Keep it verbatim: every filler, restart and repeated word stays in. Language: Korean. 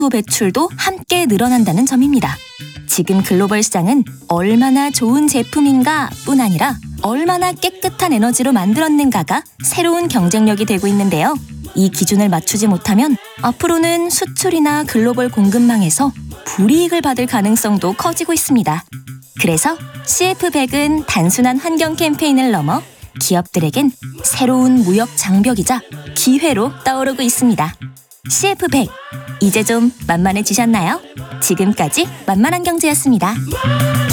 배출도 함께 늘어난다는 점입니다. 지금 글로벌 시장은 얼마나 좋은 제품인가 뿐 아니라 얼마나 깨끗한 에너지로 만들었는가가 새로운 경쟁력이 되고 있는데요. 이 기준을 맞추지 못하면 앞으로는 수출이나 글로벌 공급망에서 불이익을 받을 가능성도 커지고 있습니다. 그래서 씨에프 백은 단순한 환경 캠페인을 넘어 기업들에겐 새로운 무역 장벽이자 기회로 떠오르고 있습니다. 씨에프 백, 이제 좀 만만해지셨나요? 지금까지 만만한 경제였습니다.